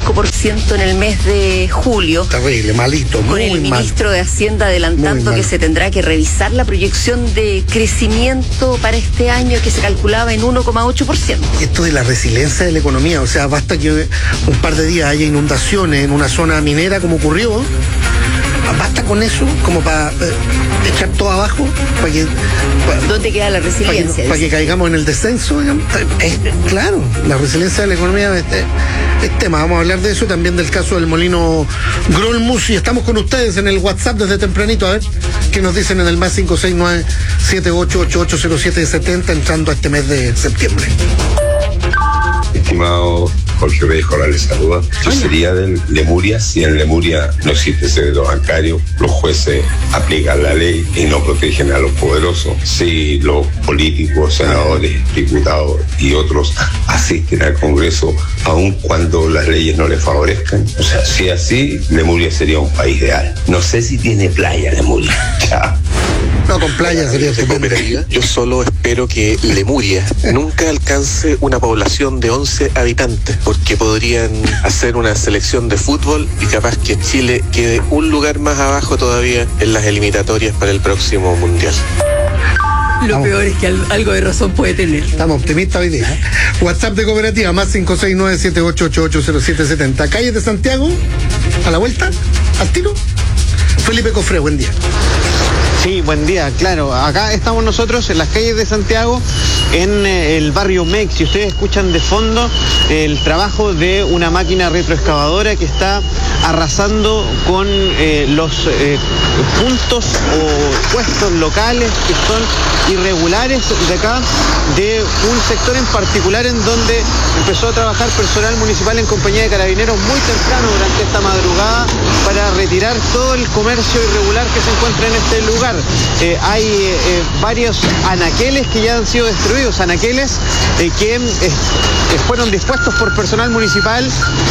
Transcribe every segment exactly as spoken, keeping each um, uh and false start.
cinco por ciento en el mes de julio. Terrible, malito, muy mal. Con el ministro de Hacienda adelantando que se tendrá que revisar la proyección de crecimiento para este año, que se calculaba en uno coma ocho por ciento. Esto de la resiliencia de la economía, o sea, basta que un par de días haya inundaciones en una zona minera como ocurrió, basta con eso como para eh, echar todo abajo, para que... Pa, ¿Dónde queda la resiliencia? Para que, para que caigamos en el descenso, digamos. Eh, eh, claro, la resiliencia de la economía es, es, es tema. Vamos a hablar de eso, también del caso del molino Grolmus, y estamos con ustedes en el WhatsApp desde tempranito, a ver qué nos dicen en el más cinco seis nueve siete ocho ocho ocho cero siete siete cero, entrando a este mes de septiembre. Estimado Jorge Bejo, les saluda. Yo sería de Lemuria. Si en Lemuria no existe secreto bancario, los jueces aplican la ley y no protegen a los poderosos. Si los políticos, senadores, diputados y otros asisten al Congreso aun cuando las leyes no les favorezcan, o sea, si así, Lemuria sería un país ideal. No sé si tiene playa Lemuria. Chao. No, con playa sería estupendo. Yo solo espero que Lemuria nunca alcance una población de once habitantes, porque podrían hacer una selección de fútbol y capaz que Chile quede un lugar más abajo todavía en las eliminatorias para el próximo Mundial. Lo Vamos. Peor es que algo de razón puede tener. Estamos optimistas hoy día. WhatsApp de Cooperativa, más cinco seis nueve siete ocho ocho ocho cero siete siete cero. Calles de Santiago, a la vuelta, al tiro. Felipe Cofré, buen día. Sí, buen día, claro. Acá estamos nosotros en las calles de Santiago, en eh, el barrio Mex. Si ustedes escuchan de fondo el trabajo de una máquina retroexcavadora que está arrasando con eh, los eh, puntos o puestos locales que son irregulares de acá, de un sector en particular en donde empezó a trabajar personal municipal en compañía de carabineros muy temprano durante esta madrugada para retirar todo el comercio irregular que se encuentra en este lugar. Eh, hay eh, varios anaqueles que ya han sido destruidos, anaqueles eh, que eh, fueron dispuestos por personal municipal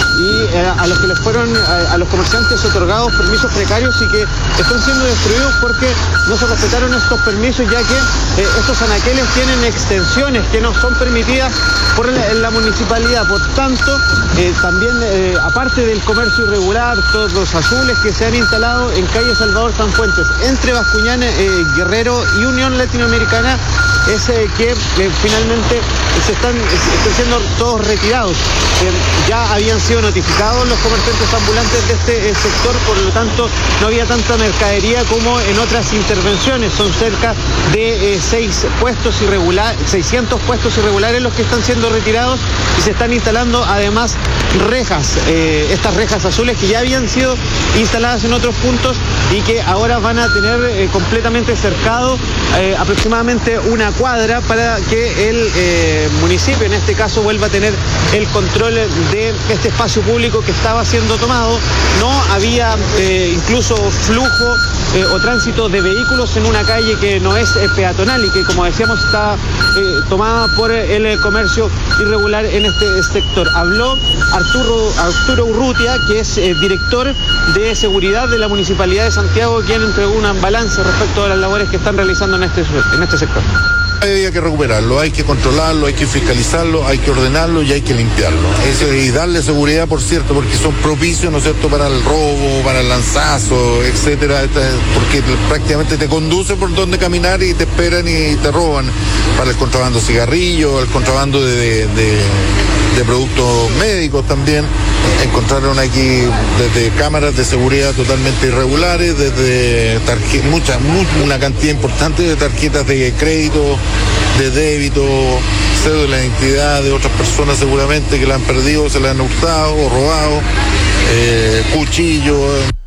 y eh, a los que les fueron a, a los comerciantes otorgados permisos precarios y que están siendo destruidos porque no se respetaron estos permisos, ya que eh, estos anaqueles tienen extensiones que no son permitidas por la, la municipalidad. Por tanto, eh, también eh, aparte del comercio irregular, todos los azules que se han instalado en calle Salvador Sanfuentes, entre Bascuñán, eh, Guerrero y Unión Latinoamericana, es eh, que eh, finalmente se están, están siendo todos retirados. Eh, ya habían sido notificados los comerciantes ambulantes de este eh, sector, por lo tanto no había tanta mercadería como en otras intervenciones. Son cerca de eh, seis puestos irregulares, seiscientos puestos irregulares los que están siendo retirados, y se están instalando además rejas, eh, estas rejas azules que ya habían sido instaladas en otros puntos y que ahora van a tener eh, completamente cercado eh, aproximadamente una cuadra para que el eh, municipio en este caso vuelva a tener el control de este espacio público que estaba siendo tomado. No había eh, incluso flujo eh, o tránsito de vehículos en una calle que no es eh, peatonal y que, como decíamos, está eh, tomada por el eh, comercio irregular en este sector. Habló Arturo, Arturo Urrutia, que es eh, director de seguridad de la Municipalidad de Santiago, quien entregó una balance respecto a las labores que están realizando en este, en este sector. Hay que recuperarlo, hay que controlarlo, hay que fiscalizarlo, hay que ordenarlo y hay que limpiarlo. Eso, y darle seguridad, por cierto, porque son propicios, ¿no es cierto?, para el robo, para el lanzazo, etcétera, porque prácticamente te conducen por donde caminar y te esperan y te roban. Para el contrabando de cigarrillos, el contrabando de, de, de, de productos médicos también. Encontraron aquí desde cámaras de seguridad totalmente irregulares, desde tarje- muchas, mucha, una cantidad importante de tarjetas de crédito, de débito, cédula de identidad de otras personas seguramente que la han perdido, se la han hurtado o robado, eh, cuchillos.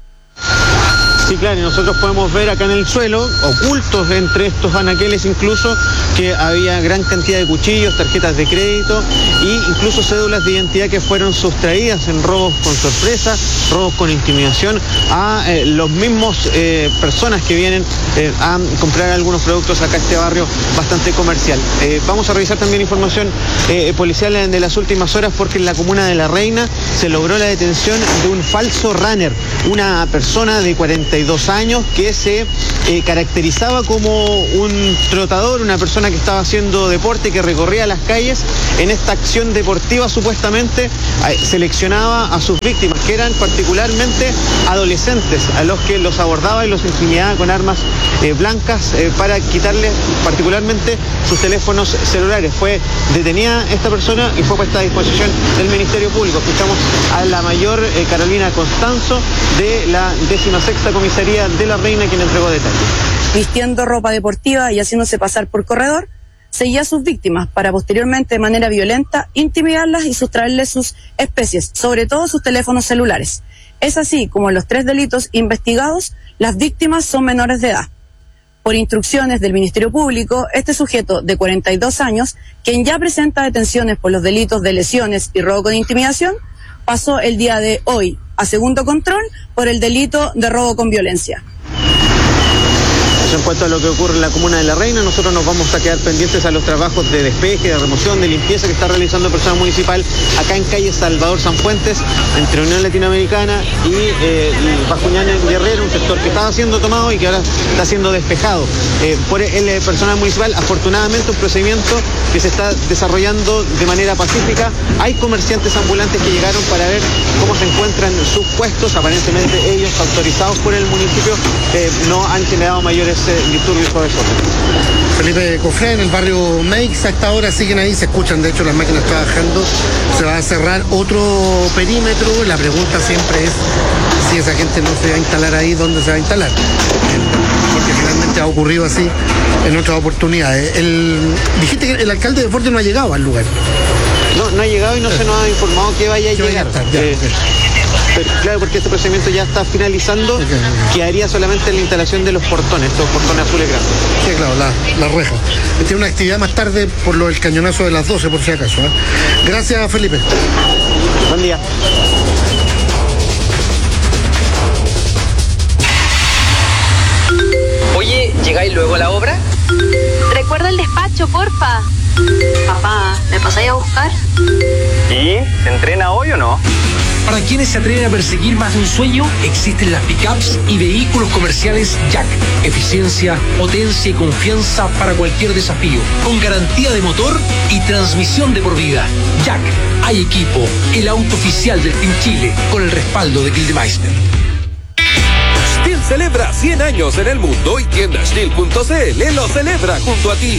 Sí, claro, y nosotros podemos ver acá en el suelo, ocultos entre estos anaqueles incluso, que había gran cantidad de cuchillos, tarjetas de crédito e incluso cédulas de identidad que fueron sustraídas en robos con sorpresa, robos con intimidación a eh, los mismos eh, personas que vienen eh, a comprar algunos productos acá a este barrio bastante comercial. Eh, vamos a revisar también información eh, policial de las últimas horas, porque en la comuna de La Reina se logró la detención de un falso runner, una persona de cuarenta y y dos años, que se eh, caracterizaba como un trotador, una persona que estaba haciendo deporte, que recorría las calles. En esta acción deportiva supuestamente eh, seleccionaba a sus víctimas, que eran particularmente adolescentes, a los que los abordaba y los intimidaba con armas eh, blancas eh, para quitarles particularmente sus teléfonos celulares. Fue detenida esta persona y fue puesta a disposición del Ministerio Público. Escuchamos a la mayor eh, Carolina Constanzo de la décima sexta Comisaría de La Reina, quien entregó detalles. Vistiendo ropa deportiva y haciéndose pasar por corredor, seguía a sus víctimas para posteriormente de manera violenta intimidarlas y sustraerles sus especies, sobre todo sus teléfonos celulares. Es así como en los tres delitos investigados, las víctimas son menores de edad. Por instrucciones del Ministerio Público, este sujeto de cuarenta y dos años, quien ya presenta detenciones por los delitos de lesiones y robo con intimidación, pasó el día de hoy a segundo control por el delito de robo con violencia. En cuanto a lo que ocurre en la comuna de La Reina, nosotros nos vamos a quedar pendientes a los trabajos de despeje, de remoción, de limpieza que está realizando el personal municipal acá en calle Salvador Sanfuentes, entre Unión Latinoamericana y, eh, y Bascuñán Guerrero, un sector que estaba siendo tomado y que ahora está siendo despejado eh, por el personal municipal. Afortunadamente un procedimiento que se está desarrollando de manera pacífica. Hay comerciantes ambulantes que llegaron para ver cómo se encuentran sus puestos. Aparentemente ellos, autorizados por el municipio, eh, no han generado mayores disturbios o desorden. Felipe Cofré, en el barrio Meix, a esta hora siguen ahí, se escuchan de hecho las máquinas trabajando. Se va a cerrar otro perímetro. La pregunta siempre es si esa gente no se va a instalar ahí, ¿dónde se va a instalar? Porque finalmente ha ocurrido así en otras oportunidades. El, dijiste que el alcalde de Forte no ha llegado al lugar. No, no ha llegado y no se nos ha informado que vaya a llegar. Vaya a estar, ya, eh, okay. Pero, claro, porque este procedimiento ya está finalizando, okay, okay. Quedaría solamente la instalación de los portones, estos portones azules grandes. Sí, claro, la, la reja. Tiene una actividad más tarde por lo del cañonazo de las doce, por si acaso. ¿eh? Gracias, Felipe. Buen día. Oye, ¿llegáis luego a la obra? Recuerda el despacho, porfa. Papá, ¿me pasáis a buscar? ¿Y? ¿Se entrena hoy o no? Para quienes se atreven a perseguir más de un sueño, existen las pickups y vehículos comerciales Jack. Eficiencia, potencia y confianza para cualquier desafío. Con garantía de motor y transmisión de por vida. Jack, hay equipo, el auto oficial del Team Chile, con el respaldo de Gildemeister. Stihl celebra cien años en el mundo y tienda Stihl punto c l lo celebra junto a ti.